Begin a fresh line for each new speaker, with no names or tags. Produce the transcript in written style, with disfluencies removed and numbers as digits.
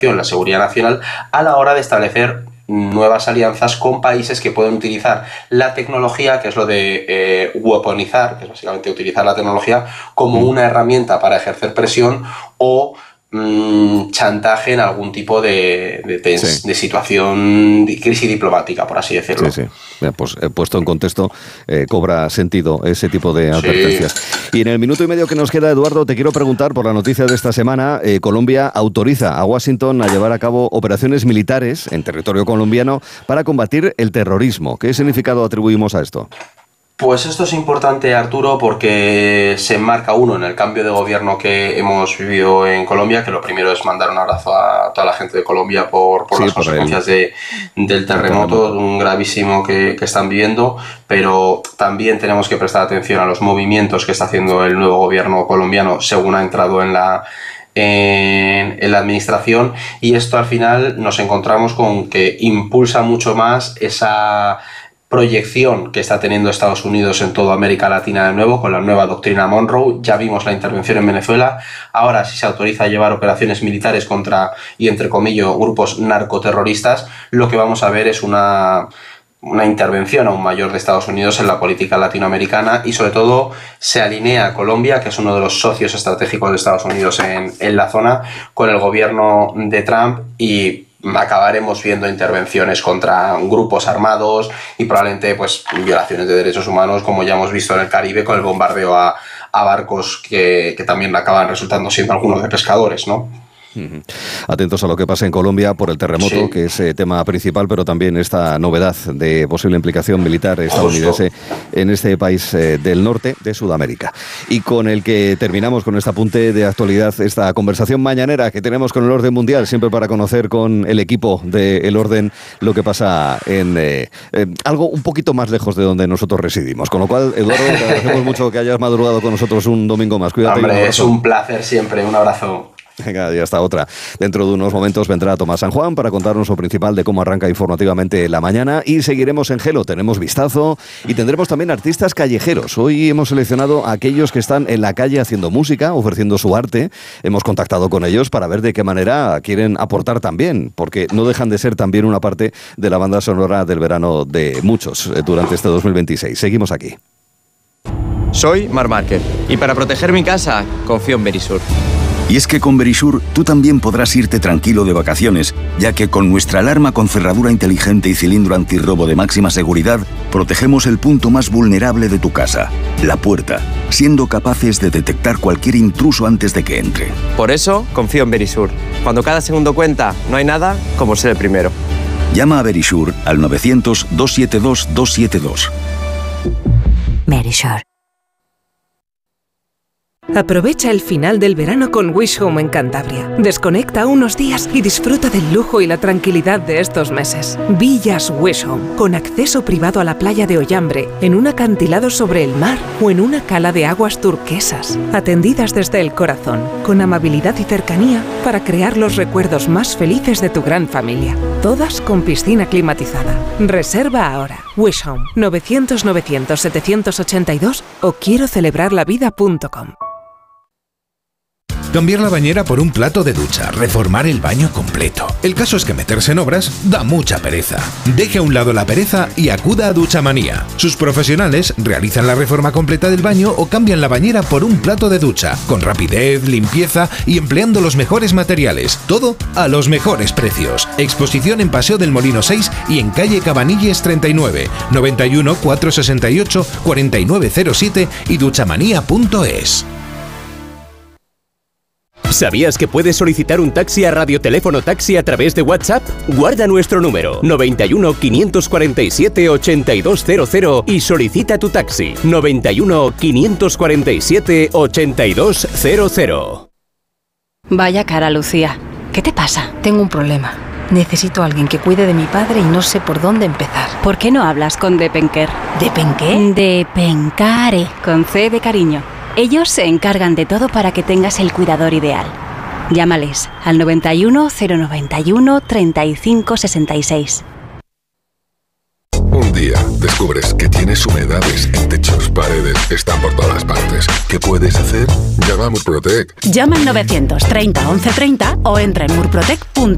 la seguridad nacional a la hora de establecer nuevas alianzas con países que pueden utilizar la tecnología, que es lo de weaponizar, que es básicamente utilizar la tecnología como una herramienta para ejercer presión o chantaje en algún tipo de situación de crisis diplomática, por así decirlo.
Sí. Pues puesto en contexto, cobra sentido ese tipo de advertencias. Sí. Y en el minuto y medio que nos queda, Eduardo, te quiero preguntar por la noticia de esta semana. Colombia autoriza a Washington a llevar a cabo operaciones militares en territorio colombiano para combatir el terrorismo. ¿Qué significado atribuimos a esto?
Pues esto es importante, Arturo, porque se enmarca en el cambio de gobierno que hemos vivido en Colombia, que lo primero es mandar un abrazo a toda la gente de Colombia por las consecuencias del terremoto gravísimo que están viviendo, pero también tenemos que prestar atención a los movimientos que está haciendo el nuevo gobierno colombiano según ha entrado en la administración, y esto al final nos encontramos con que impulsa mucho más esa proyección que está teniendo Estados Unidos en toda América Latina de nuevo con la nueva doctrina Monroe. Ya vimos la intervención en Venezuela, ahora si se autoriza a llevar operaciones militares contra, y entre comillas, grupos narcoterroristas, lo que vamos a ver es una intervención aún mayor de Estados Unidos en la política latinoamericana, y sobre todo se alinea a Colombia, que es uno de los socios estratégicos de Estados Unidos en la zona, con el gobierno de Trump, y acabaremos viendo intervenciones contra grupos armados y probablemente violaciones de derechos humanos, como ya hemos visto en el Caribe con el bombardeo a barcos que también acaban resultando siendo algunos de pescadores, ¿no?
Atentos a lo que pasa en Colombia por el terremoto, que es tema principal, pero también esta novedad de posible implicación militar estadounidense en este país del norte de Sudamérica. Y con el que terminamos con este apunte de actualidad, esta conversación mañanera que tenemos con el orden mundial, siempre para conocer con el equipo del orden lo que pasa en algo un poquito más lejos de donde nosotros residimos. Con lo cual, Eduardo, te agradecemos mucho que hayas madrugado con nosotros un domingo más. Cuídate.
Hombre, es un placer siempre. Un abrazo.
Venga, ya está otra. Dentro de unos momentos vendrá Tomás San Juan para contarnos lo principal de cómo arranca informativamente la mañana, y seguiremos en Gelo, tenemos vistazo y tendremos también artistas callejeros. Hoy hemos seleccionado a aquellos que están en la calle haciendo música, ofreciendo su arte. Hemos contactado con ellos para ver de qué manera quieren aportar también, porque no dejan de ser también una parte de la banda sonora del verano de muchos durante este 2026. Seguimos aquí.
Soy Marc Márquez y para proteger mi casa confío en Verisur.
Y es que con Verisur tú también podrás irte tranquilo de vacaciones, ya que con nuestra alarma con cerradura inteligente y cilindro antirrobo de máxima seguridad, protegemos el punto más vulnerable de tu casa, la puerta, siendo capaces de detectar cualquier intruso antes de que entre.
Por eso confío en Verisur. Cuando cada segundo cuenta, no hay nada como ser el primero.
Llama a Verisur al 900-272-272.
Verisur.
Aprovecha el final del verano con Wish Home en Cantabria. Desconecta unos días y disfruta del lujo y la tranquilidad de estos meses. Villas Wish Home, con acceso privado a la playa de Ollambre, en un acantilado sobre el mar o en una cala de aguas turquesas. Atendidas desde el corazón, con amabilidad y cercanía para crear los recuerdos más felices de tu gran familia. Todas con piscina climatizada. Reserva ahora. Wish Home, 900-900-782 o quiero celebrarlavida.com.
Cambiar la bañera por un plato de ducha, reformar el baño completo. El caso es que meterse en obras da mucha pereza. Deje a un lado la pereza y acuda a Duchamanía. Sus profesionales realizan la reforma completa del baño o cambian la bañera por un plato de ducha, con rapidez, limpieza y empleando los mejores materiales. Todo a los mejores precios. Exposición en Paseo del Molino 6 y en calle Cabanilles 39, 91 468 4907 y duchamanía.es.
¿Sabías que puedes solicitar un taxi a Radioteléfono Taxi a través de WhatsApp? Guarda nuestro número 91 547 8200 y solicita tu taxi 91 547 8200.
Vaya cara, Lucía. ¿Qué te pasa? Tengo un problema. Necesito a alguien que cuide de mi padre y no sé por dónde empezar.
¿Por qué no hablas con Depenker?
¿Depenqué?
Depencare, con C de cariño. Ellos se encargan de todo para que tengas el cuidador ideal. Llámales al 91 091 35 66.
Un día descubres que tienes humedades en techos, paredes, están por todas partes. ¿Qué puedes hacer? Llama a Murprotec.
Llama al 930 1130 o entra en murprotec.es.